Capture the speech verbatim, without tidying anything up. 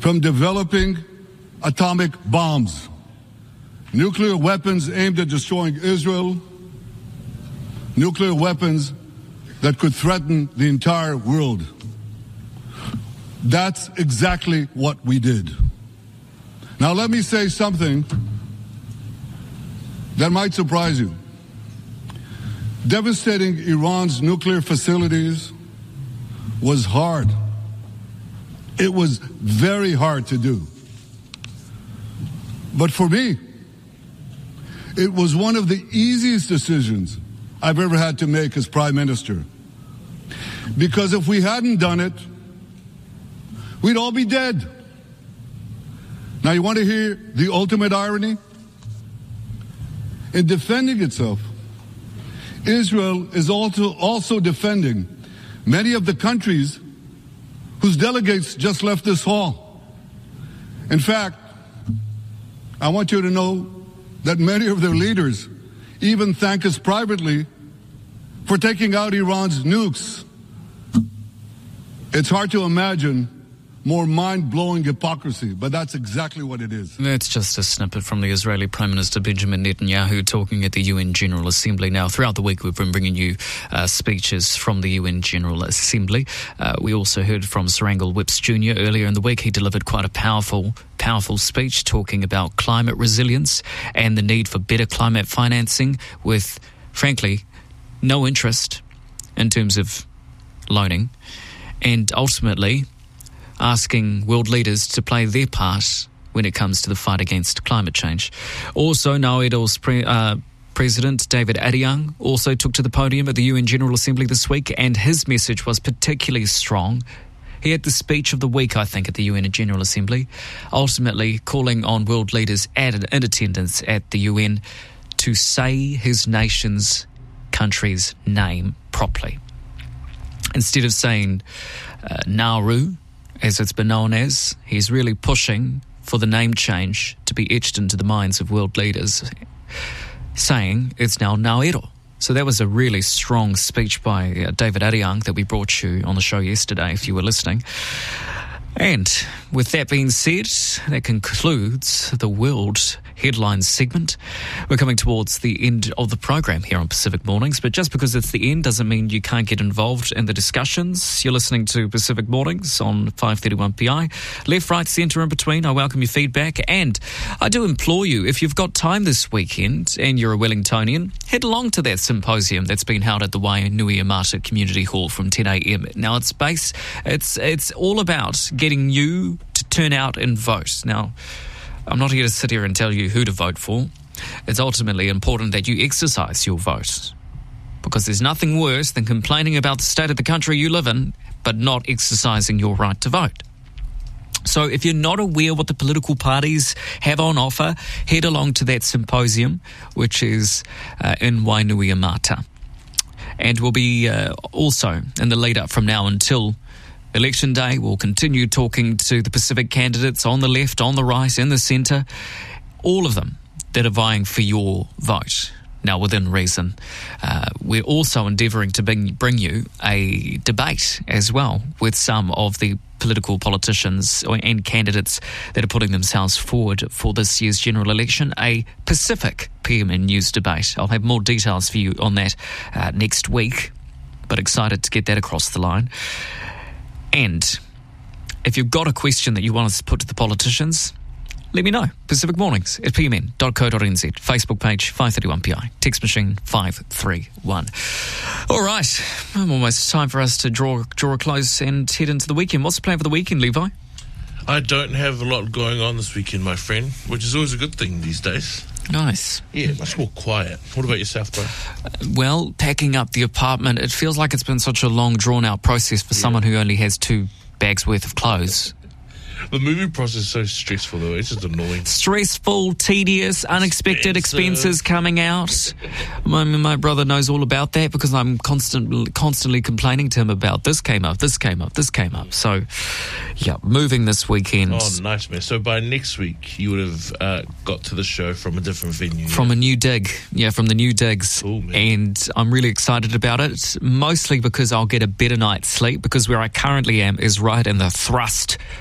from developing atomic bombs, nuclear weapons aimed at destroying Israel, nuclear weapons that could threaten the entire world. That's exactly what we did. Now let me say something that might surprise you. Devastating Iran's nuclear facilities was hard. It was very hard to do. But for me, it was one of the easiest decisions I've ever had to make as Prime Minister. Because if we hadn't done it, we'd all be dead. Now, you want to hear the ultimate irony? In defending itself, Israel is also, also defending many of the countries whose delegates just left this hall. In fact, I want you to know that many of their leaders even thank us privately for taking out Iran's nukes. It's hard to imagine more mind-blowing hypocrisy, but that's exactly what it is. That's just a snippet from the Israeli Prime Minister Benjamin Netanyahu talking at the U N General Assembly. Now, throughout the week, we've been bringing you uh, speeches from the U N General Assembly. Uh, we also heard from Sir Angle Whipps Junior earlier in the week. He delivered quite a powerful, powerful speech talking about climate resilience and the need for better climate financing with, frankly, no interest in terms of loaning, and ultimately asking world leaders to play their part when it comes to the fight against climate change. Also, Naoedo's pre, uh, President David Adjang also took to the podium at the U N General Assembly this week, and his message was particularly strong. He had the speech of the week, I think, at the U N General Assembly, ultimately calling on world leaders added in attendance at the U N to say his nation's country's name properly. Instead of saying uh, Nauru, as it's been known as, he's really pushing for the name change to be etched into the minds of world leaders, saying it's now Naoero. So that was a really strong speech by uh, David Adjang that we brought you on the show yesterday, if you were listening. And with that being said, that concludes the World Headlines segment. We're coming towards the end of the program here on Pacific Mornings, but just because it's the end doesn't mean you can't get involved in the discussions. You're listening to Pacific Mornings on five thirty-one P I. Left, right, centre, in between. I welcome your feedback, and I do implore you, if you've got time this weekend and you're a Wellingtonian, head along to that symposium that's been held at the Wainuiomata Community Hall from ten a.m. Now, it's base, it's it's all about getting you to turn out and vote. Now, I'm not here to sit here and tell you who to vote for. It's ultimately important that you exercise your vote, because there's nothing worse than complaining about the state of the country you live in, but not exercising your right to vote. So if you're not aware what the political parties have on offer, head along to that symposium, which is uh, in Wainuiomata. And we'll be uh, also in the lead up from now until Election Day. We'll continue talking to the Pacific candidates on the left, on the right, in the centre, all of them that are vying for your vote. Now, within reason, uh, we're also endeavouring to bring, bring you a debate as well with some of the political politicians and candidates that are putting themselves forward for this year's general election, a Pacific P M N News debate. I'll have more details for you on that uh, next week, but excited to get that across the line. And if you've got a question that you want us to put to the politicians, let me know. Pacific Mornings at p m n dot co dot n z. Facebook page five thirty-one P I. Text machine five three one. All right. Almost time for us to draw draw a close and head into the weekend. What's the plan for the weekend, Levi? I don't have a lot going on this weekend, my friend, which is always a good thing these days. Nice. Yeah, much more quiet. What about yourself, bro? Uh, well, packing up the apartment, it feels like it's been such a long, drawn-out process for yeah. someone who only has two bags worth of clothes. The moving process is so stressful, though. It's just annoying. Stressful, tedious, unexpected expensive. expenses coming out. My, my brother knows all about that because I'm constant, constantly complaining to him about this came up, this came up, this came up. So, yeah, moving this weekend. Oh, nightmare. So by next week, you would have uh, got to the show from a different venue. From yeah? a new dig. Yeah, from the new digs. Cool, man. And I'm really excited about it, mostly because I'll get a better night's sleep, because where I currently am is right in the thrust